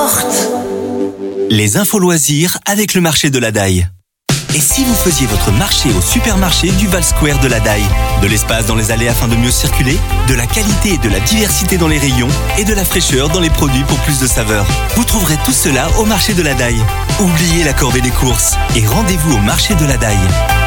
porte. Les infos loisirs avec le marché de la Daille. Et si vous faisiez votre marché au supermarché du Val Square de la Daille? De l'espace dans les allées afin de mieux circuler, de la qualité et de la diversité dans les rayons et de la fraîcheur dans les produits pour plus de saveur. Vous trouverez tout cela au marché de la Daille. Oubliez la corvée des courses et rendez-vous au marché de la Daille.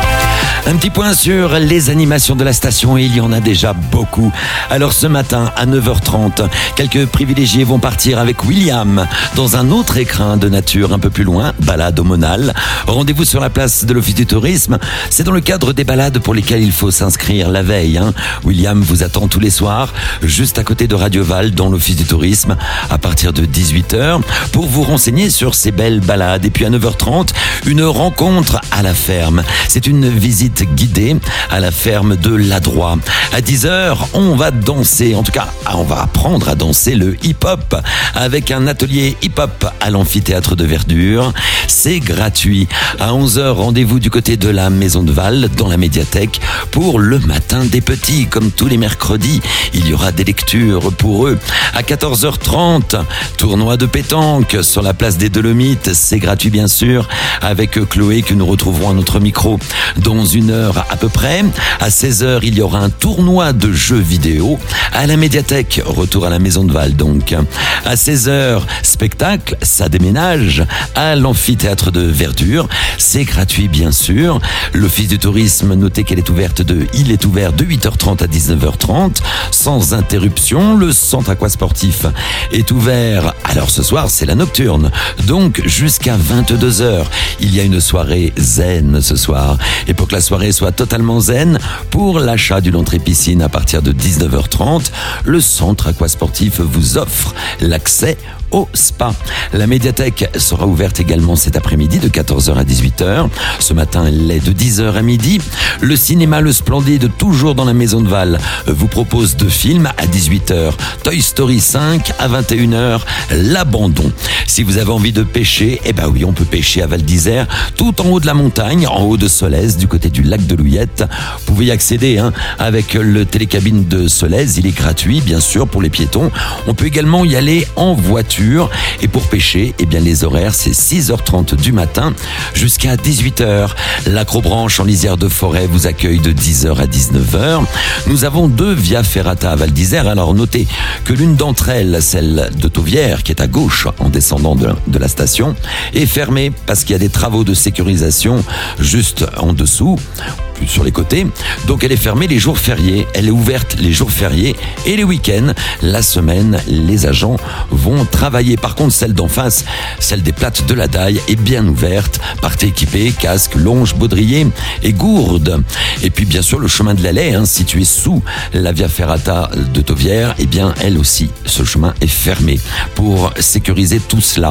Un petit point sur les animations de la station, et il y en a déjà beaucoup. Alors ce matin à 9h30, quelques privilégiés vont partir avec William dans un autre écrin de nature un peu plus loin, balade au Monal. Rendez-vous sur la place de l'Office du Tourisme. C'est dans le cadre des balades pour lesquelles il faut s'inscrire la veille. William vous attend tous les soirs, juste à côté de Radio Val, dans l'Office du Tourisme, à partir de 18h, pour vous renseigner sur ces belles balades. Et puis à 9h30, une rencontre à la ferme. C'est une visite guidée à la ferme de Ladroit. À 10h, on va danser, en tout cas, on va apprendre à danser le hip-hop avec un atelier hip-hop à l'amphithéâtre de Verdure. C'est gratuit. À 11h, rendez-vous du côté de la Maison de Val, dans la médiathèque, pour le matin des petits. Comme tous les mercredis, il y aura des lectures pour eux. À 14h30, tournoi de pétanque sur la place des Dolomites. C'est gratuit, bien sûr, avec Chloé, que nous retrouverons à notre micro dans une heure à peu près. À 16h, il y aura un tournoi de jeux vidéo à la médiathèque. Retour à la Maison de Val, donc. À 16h, spectacle, ça déménage à l'amphithéâtre de Verdure. C'est gratuit, bien sûr. L'Office du Tourisme, notez qu'elle est ouverte il est ouvert de 8h30 à 19h30, sans interruption. Le centre aquasportif est ouvert. Alors ce soir, c'est la nocturne. Donc, jusqu'à 22h. Il y a une soirée zen ce soir. Et pour que la soirée soit totalement zen, pour l'achat d'une entrée piscine à partir de 19h30, le centre aquasportif vous offre l'accès au spa. La médiathèque sera ouverte également cet après-midi de 14h à 18h. Ce matin, elle est de 10h à midi. Le cinéma Le Splendide, toujours dans la Maison de Val, vous propose 2 films à 18h. Toy Story 5 à 21h. L'Abandon. Si vous avez envie de pêcher, eh ben oui, on peut pêcher à Val d'Isère, tout en haut de la montagne, en haut de Solèze, du côté du lac de Louillette. Vous pouvez y accéder avec le télécabine de Solèze. Il est gratuit, bien sûr, pour les piétons. On peut également y aller en voiture. Et pour pêcher, eh bien, les horaires, c'est 6h30 du matin jusqu'à 18h. L'Acrobranche en lisière de forêt vous accueille de 10h à 19h. Nous avons 2 via ferrata à Val d'Isère. Alors, notez que l'une d'entre elles, celle de Tauvière, qui est à gauche en descendant de la station, est fermée parce qu'il y a des travaux de sécurisation juste en dessous, sur les côtés. Donc elle est fermée les jours fériés. Elle est ouverte les jours fériés et les week-ends. La semaine, les agents vont travailler. Par contre, celle d'en face, celle des plates de la Daille, est bien ouverte. Partez équipés, casque, longe, baudrier et gourde. Et puis bien sûr le chemin de la Laie, situé sous la Via Ferrata de Tauvière, eh bien elle aussi, ce chemin est fermé pour sécuriser tout cela.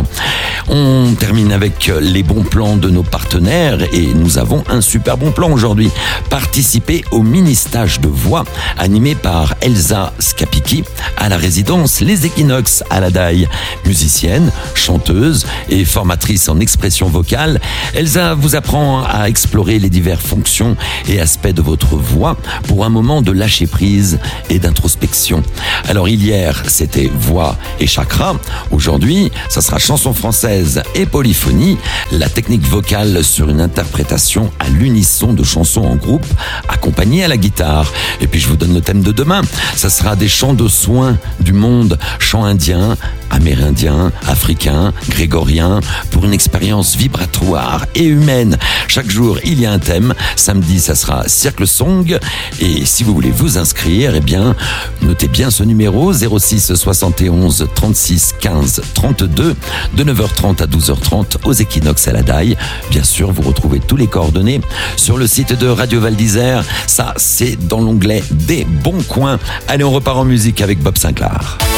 On termine avec les bons plans de nos partenaires et nous avons un super bon plan aujourd'hui. Participer au mini-stage de voix animé par Elsa Scapicchi à la résidence Les Équinoxes à la Daille. Musicienne, chanteuse et formatrice en expression vocale, Elsa vous apprend à explorer les diverses fonctions et aspects de votre voix pour un moment de lâcher prise et d'introspection. Alors hier, c'était voix et chakra. Aujourd'hui, ça sera chanson française et polyphonie, la technique vocale sur une interprétation à l'unisson de chansons en groupe, accompagné à la guitare. Et puis je vous donne le thème de demain. Ça sera des chants de soins du monde, chants indiens, amérindiens, africains, grégoriens, pour une expérience vibratoire et humaine. Chaque jour, il y a un thème. Samedi, ça sera Circle Song. Et si vous voulez vous inscrire, eh bien, notez bien ce numéro 06 71 36 15 32 de 9h30 à 12h30 aux Équinoxes à la Daille. Bien sûr, vous retrouvez tous les coordonnées sur le site de Radio Val d'Isère. Ça, c'est dans l'onglet des bons coins. Allez, on repart en musique avec Bob Sinclair.